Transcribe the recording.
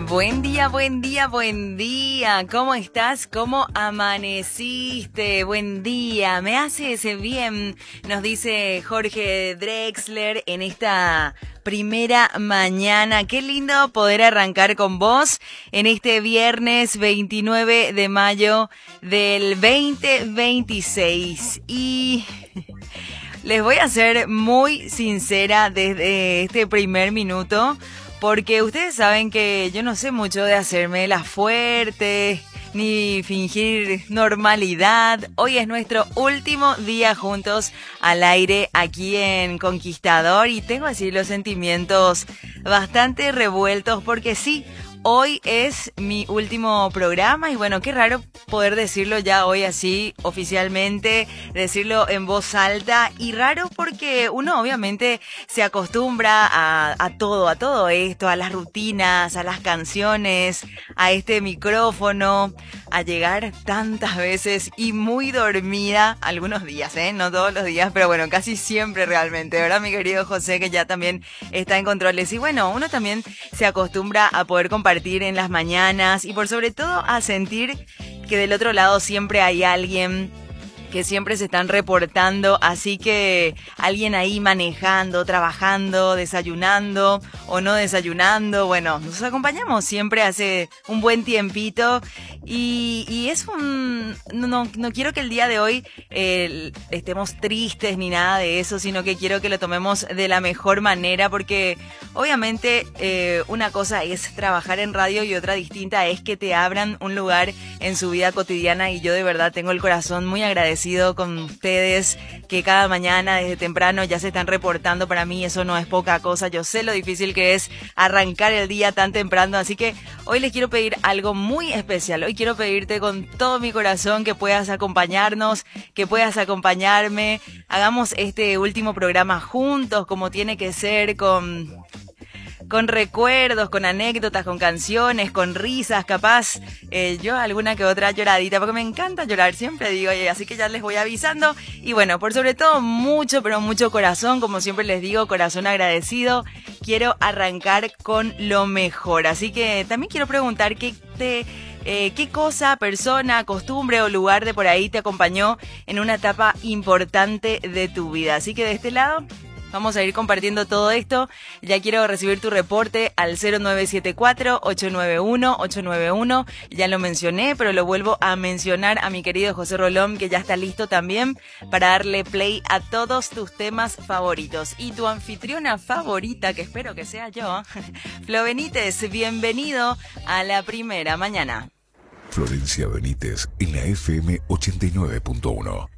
Buen día, buen día, buen día. ¿Cómo estás? ¿Cómo amaneciste? Buen día. Me hace ese bien, nos dice Jorge Drexler en esta primera mañana. Qué lindo poder arrancar con vos en este viernes 29 de mayo del 2026. Y les voy a ser muy sincera desde este primer minuto, porque ustedes saben que yo no sé mucho de hacerme la fuerte ni fingir normalidad. Hoy es nuestro último día juntos al aire aquí en Conquistador y tengo así los sentimientos bastante revueltos porque sí, hoy es mi último programa y bueno, qué raro poder decirlo ya hoy así oficialmente, decirlo en voz alta y raro porque uno obviamente se acostumbra a todo esto, a las rutinas, a las canciones, a este micrófono, a llegar tantas veces y muy dormida algunos días, no todos los días, pero bueno, casi siempre realmente, ¿verdad, mi querido José, que ya también está en controles? Y bueno, uno también se acostumbra a poder compartir en las mañanas y por sobre todo a sentir que del otro lado siempre hay alguien, que siempre se están reportando, así que alguien ahí manejando, trabajando, desayunando o no desayunando, bueno, nos acompañamos siempre hace un buen tiempito y es un... No quiero que el día de hoy estemos tristes ni nada de eso, sino que quiero que lo tomemos de la mejor manera porque obviamente una cosa es trabajar en radio y otra distinta es que te abran un lugar en su vida cotidiana y yo de verdad tengo el corazón muy agradecido con ustedes que cada mañana desde temprano ya se están reportando. Para mí eso no es poca cosa, yo sé lo difícil que es arrancar el día tan temprano, así que hoy les quiero pedir algo muy especial. Hoy quiero pedirte con todo mi corazón que puedas acompañarnos, que puedas acompañarme, hagamos este último programa juntos como tiene que ser, con recuerdos, con anécdotas, con canciones, con risas, capaz yo alguna que otra lloradita, porque me encanta llorar, siempre digo, así que ya les voy avisando. Y bueno, por sobre todo mucho, pero mucho corazón, como siempre les digo, corazón agradecido. Quiero arrancar con lo mejor, así que también quiero preguntar qué cosa, persona, costumbre o lugar de por ahí te acompañó en una etapa importante de tu vida. Así que de este lado vamos a ir compartiendo todo esto. Ya quiero recibir tu reporte al 0974-891-891. Ya lo mencioné, pero lo vuelvo a mencionar a mi querido José Rolón, que ya está listo también para darle play a todos tus temas favoritos. Y tu anfitriona favorita, que espero que sea yo, Flo Benítez, bienvenido a la primera mañana. Florencia Benítez en la FM 89.1.